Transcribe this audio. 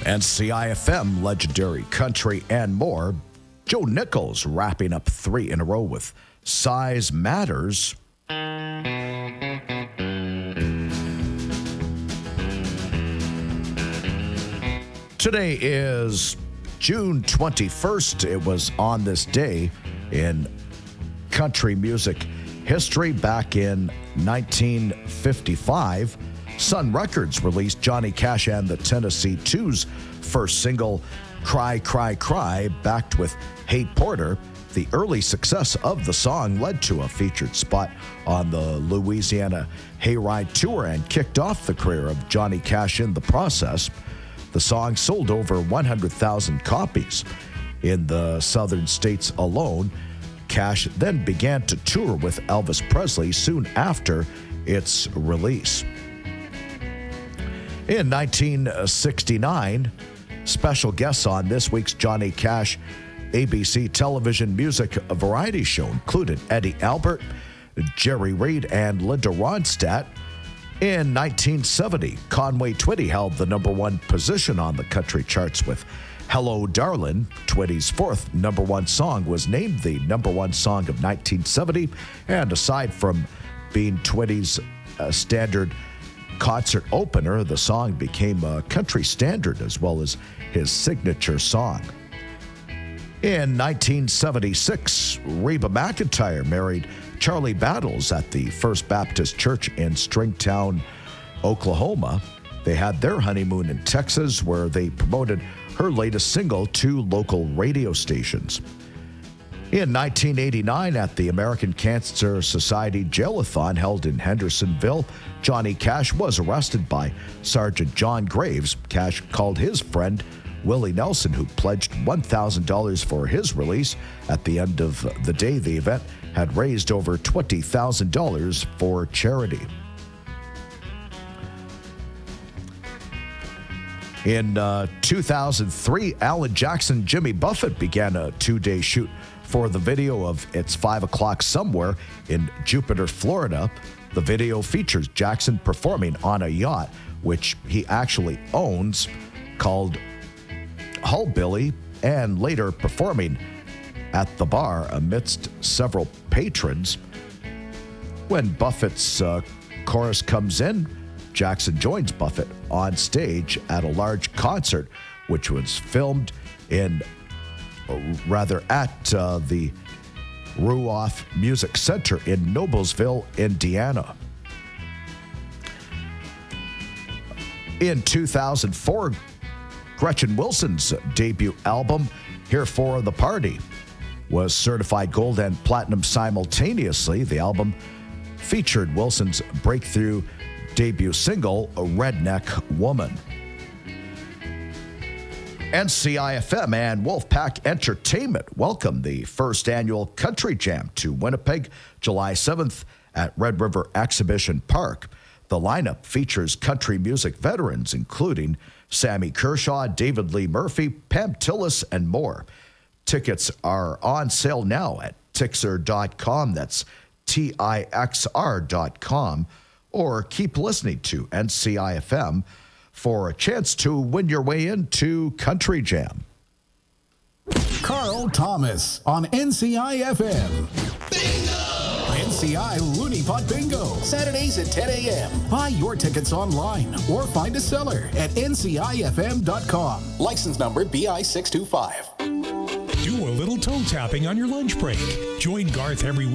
NCIFM, legendary country, and more. Joe Nichols wrapping up 3 in a row with Size Matters. Today is June 21st. It was on this day in country music history. Back in 1955, Sun Records released Johnny Cash and the Tennessee Two's first single, Cry, Cry, Cry, backed with Hey Porter. The early success of the song led to a featured spot on the Louisiana Hayride Tour and kicked off the career of Johnny Cash in the process. The song sold over 100,000 copies in the southern states alone. Cash then began to tour with Elvis Presley soon after its release. In 1969, special guests on this week's Johnny Cash ABC television music variety show included Eddie Albert, Jerry Reed, and Linda Ronstadt. In 1970, Conway Twitty held the #1 position on the country charts with Hello Darlin'. Twitty's 4th #1 song was named the #1 song of 1970, and aside from being Twitty's standard concert opener, the song became a country standard as well as his signature song. In 1976, Reba McEntire married Charlie Battles at the First Baptist Church in Stringtown, Oklahoma. They had their honeymoon in Texas, where they promoted her latest single to local radio stations. In 1989, at the American Cancer Society Jail-a-thon held in Hendersonville, Johnny Cash was arrested by Sergeant John Graves. Cash called his friend Willie Nelson, who pledged $1,000 for his release. At the end of the day, the event had raised over $20,000 for charity. In 2003, Alan Jackson Jimmy Buffett began a 2-day shoot for the video of It's 5 O'Clock Somewhere in Jupiter, Florida. The video features Jackson performing on a yacht, which he actually owns, called Hullbilly, and later performing at the bar amidst several patrons. When Buffett's chorus comes in, Jackson joins Buffett on stage at a large concert, which was filmed at the Ruoff Music Center in Noblesville, Indiana. In 2004, Gretchen Wilson's debut album, Here for the Party, was certified gold and platinum simultaneously. The album featured Wilson's breakthrough debut single, Redneck Woman. NCIFM and Wolfpack Entertainment welcome the first annual Country Jam to Winnipeg, July 7th at Red River Exhibition Park. The lineup features country music veterans, including Sammy Kershaw, David Lee Murphy, Pam Tillis, and more. Tickets are on sale now at Tixr.com. That's TIXR.com. Or keep listening to NCIFM for a chance to win your way into Country Jam. Carl Thomas on NCIFM. Bingo! NCI Looney Pot Bingo, Saturdays at 10 a.m. Buy your tickets online or find a seller at NCIFM.com. License number BI 625. Do a little toe tapping on your lunch break. Join Garth every week